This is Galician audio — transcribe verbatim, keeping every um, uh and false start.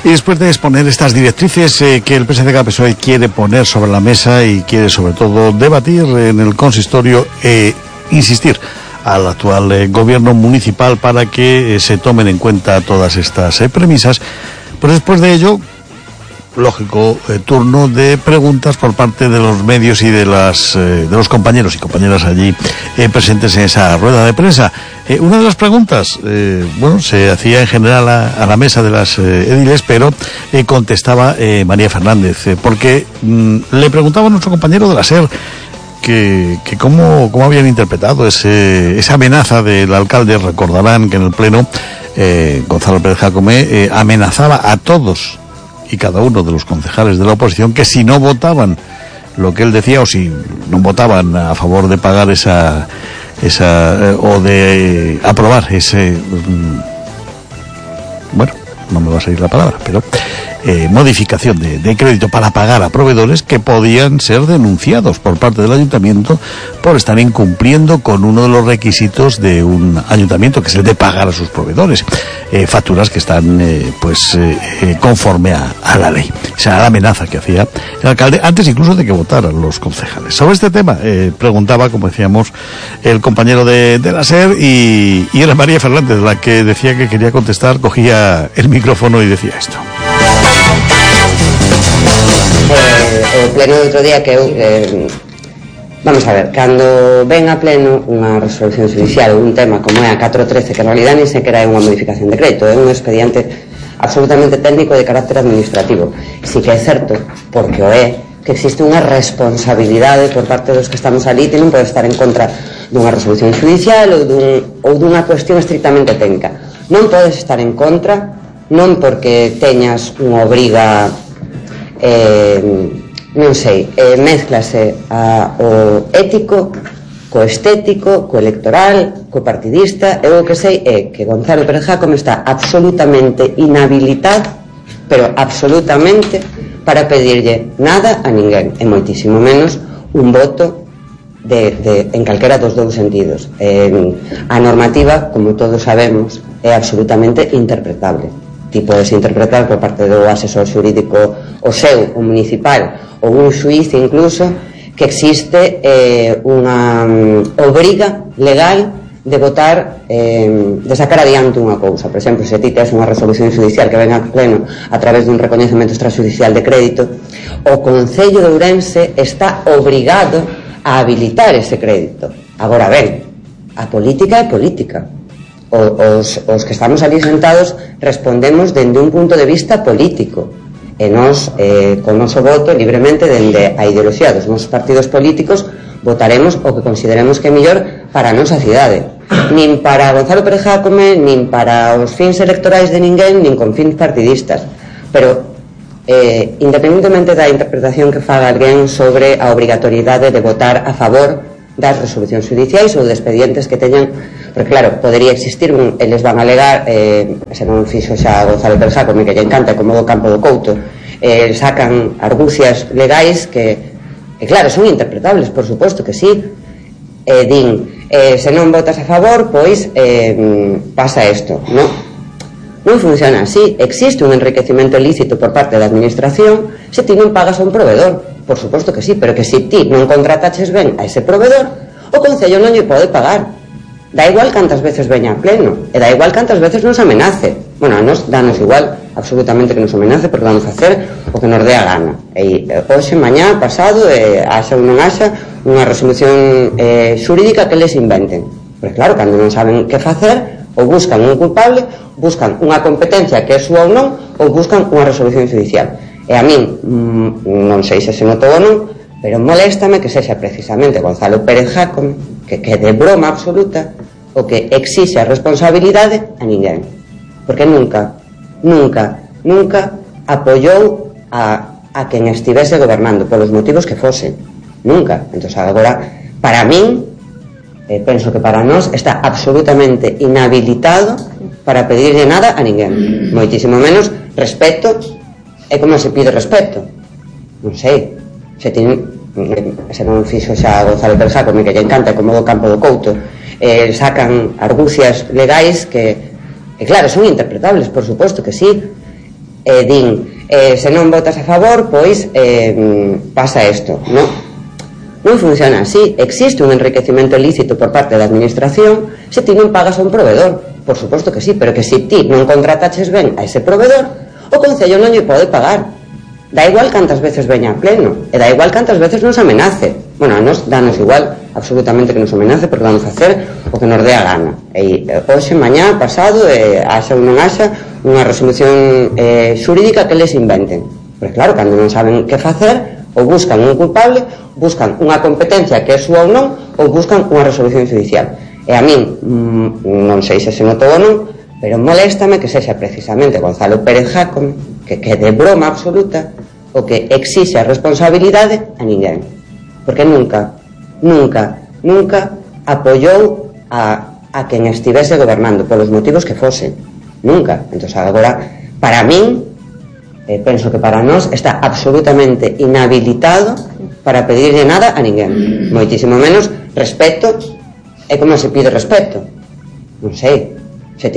Y después de exponer estas directrices eh, que el presidente de P S O E quiere poner sobre la mesa y quiere sobre todo debatir en el consistorio, eh, insistir al actual eh, gobierno municipal para que eh, se tomen en cuenta todas estas eh, premisas, pues después de ello, lógico eh, turno de preguntas por parte de los medios y de las eh, de los compañeros y compañeras allí eh, presentes en esa rueda de prensa. Eh, una de las preguntas, eh, bueno, se hacía en general a, a la mesa de las eh, ediles, pero eh, contestaba eh, María Fernández, eh, porque mm, le preguntaba a nuestro compañero de la SER que, que cómo, cómo habían interpretado ese, esa amenaza del alcalde. Recordarán que en el pleno eh, Gonzalo Pérez Jácome eh, amenazaba a todos y cada uno de los concejales de la oposición que si no votaban lo que él decía, o si no votaban a favor de pagar esa esa eh, o de eh, aprobar ese mm, bueno, no me va a salir la palabra, pero eh, modificación de, de crédito para pagar a proveedores, que podían ser denunciados por parte del ayuntamiento por estar incumpliendo con uno de los requisitos de un ayuntamiento, que es el de pagar a sus proveedores eh, facturas que están eh, pues eh, eh, conforme a, a la ley. Esa era la amenaza que hacía el alcalde antes incluso de que votaran los concejales. Sobre este tema eh, preguntaba, como decíamos, el compañero de, de la SER, y, y era María Fernández la que decía que quería contestar, cogía el micrófono y decía esto. Eh, o pleno do outro día que eu eh, vamos a ver, cando ven a pleno unha resolución judicial ou un tema como é a catro trece, que en realidad ni sequera é unha modificación de crédito, é un expediente absolutamente técnico de carácter administrativo. Si que é certo, porque o é, que existe unha responsabilidade por parte dos que estamos ali, que non pode estar en contra dunha resolución judicial ou, dun, ou dunha cuestión estrictamente técnica. Non podes estar en contra, non porque teñas unha obriga eh, non sei, eh, mezclase a, o ético co estético, co electoral, co partidista. Eu o que sei é que Gonzalo Pérez Jácome está absolutamente inhabilitado, pero absolutamente, para pedirlle nada a ninguén, e moitísimo menos un voto de, de, en calquera dos dous sentidos. Eh, a normativa, como todos sabemos, é absolutamente interpretable. Ti podes interpretar por parte do asesor xurídico o seu, o municipal, ou un xuíz incluso, que existe eh, unha um, obriga legal de votar, eh, de sacar adiante unha cousa. Por exemplo, se ti tes unha resolución judicial que ven a pleno a través dun recoñecemento extrajudicial de crédito, o Concello de Ourense está obrigado a habilitar ese crédito. Agora ben, a política é política. Os, os que estamos ali sentados respondemos dende un punto de vista político, e nós, eh, con noso voto, libremente dende a ideoloxía dos nosos partidos políticos, votaremos o que consideremos que é mellor para a nosa cidade, nin para Gonzalo Pérez Jácome, nin para os fins electorais de ninguén, nin con fins partidistas. Pero eh, independentemente da interpretación que faga alguén sobre a obrigatoriedade de votar a favor das resolucións judiciais ou de expedientes que teñan, porque claro, podería existir un, eles van a alegar, eh, se non fixo xa Gonzalo Pérez Jácome, que lle encanta como do Campo do Couto, eh, sacan argucias legais que, que claro, son interpretables, por suposto que sí, eh, din, eh, se non votas a favor, pois eh, pasa isto, non? Non funciona así. Existe un enriquecimento ilícito por parte da administración se ti non pagas a un proveedor. Por suposto que sí, pero que se ti non contrataches ben a ese proveedor, o Concello non lle pode pagar. Da igual cantas veces veña a pleno, e da igual cantas veces nos amenace. Bueno, a nos danos igual absolutamente que nos amenace, porque vamos a hacer o que nos dé a gana. E hoxe, mañá, pasado, e haxa ou non haxa unha resolución eh, xurídica que les inventen. Porque claro, cando non saben que facer, ou buscan un culpable, buscan unha competencia que é súa ou non, ou buscan unha resolución judicial. E a min, non sei se se notou ou non, pero moléstame que sexa precisamente Gonzalo Pérez Jácome, que que de broma absoluta, o que exixe a responsabilidade a ninguén. Porque nunca, nunca, nunca apoiou a, a quen estivese gobernando, polos motivos que fose. Nunca. Entón, agora, para min, eh, penso que para nós, está absolutamente inhabilitado para pedirle nada a ninguén. Moitísimo menos respeto. É como se pide respeto. Non sei, se, tin, se non fixo xa Gonzalo Pérez Jácome, que lle encanta como do Campo do Couto, eh, sacan argucias legais que, que claro, son interpretables, por suposto que sí. e din eh, se non votas a favor, pois eh, pasa isto, non? Non funciona así. Existe un enriquecimento ilícito por parte da administración se ti non pagas a un proveedor, por suposto que sí, pero que se ti non contrataches ben a ese proveedor, o Concello non lle pode pagar. Da igual cantas veces veña a pleno, e da igual cantas veces nos amenace. Bueno, a nos danos igual absolutamente que nos amenace, porque vamos a hacer o que nos dé a gana. E hoxe, mañá, pasado, e haxa ou non haxa unha resolución eh, xurídica que les inventen. Porque claro, cando non saben que facer, ou buscan un culpable, buscan unha competencia que é súa ou non, ou buscan unha resolución judicial. E a min, mmm, non sei se se notou ou non, pero moléstame que sexa precisamente Gonzalo Pérez Jácome, que que de broma absoluta, o que exixe a responsabilidade a ninguén. Porque nunca, nunca, nunca apoiou a, a quen estivese gobernando, polos motivos que fose. Nunca. Entón, agora, para min, eh, penso que para nós está absolutamente inhabilitado para pedirle nada a ninguén. Moitísimo menos respeto. É como se pide respeto. Non sei.